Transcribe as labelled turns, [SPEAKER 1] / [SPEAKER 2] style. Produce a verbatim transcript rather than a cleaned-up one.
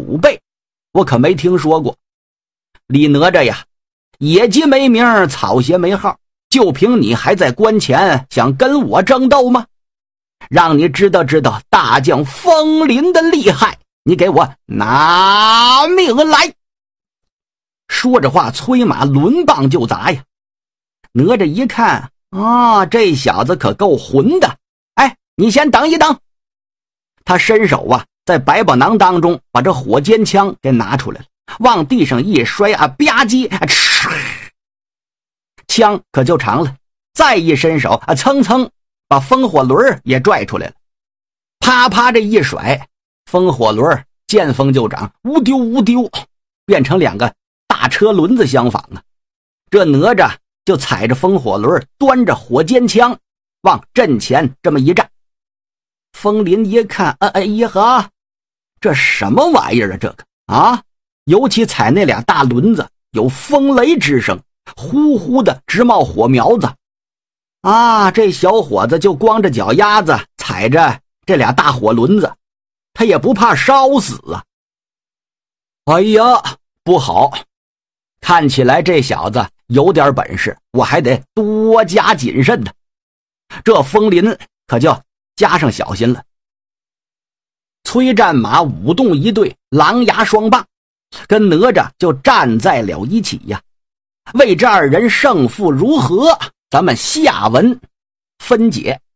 [SPEAKER 1] 五倍，我可没听说过。李哪吒呀，野鸡没名，草鞋没号，就凭你还在关前想跟我争斗吗？让你知道知道大将风林的厉害，你给我拿命来！说着话，催马抡棒就砸呀。哪吒一看啊，这小子可够混的，哎，你先等一等。他伸手啊，在百宝囊当中把这火尖枪给拿出来了，往地上一摔啊，吧唧，啊，枪可就长了。再一伸手啊，蹭蹭把风火轮也拽出来了，啪啪这一甩，风火轮见风就长，无丢无丢，变成两个大车轮子相仿啊。这哪吒就踩着风火轮，端着火尖枪往阵前这么一站。风林一看，哎哎呀哈，这什么玩意儿啊这个啊！尤其踩那俩大轮子，有风雷之声，呼呼的直冒火苗子啊！这小伙子就光着脚丫子踩着这俩大火轮子，他也不怕烧死啊！哎呀，不好，看起来这小子有点本事，我还得多加谨慎呢。这风林可就加上小心了。崔战马舞动一对，狼牙双棒跟哪吒就站在了一起呀。为这二人胜负如何，咱们下文分解。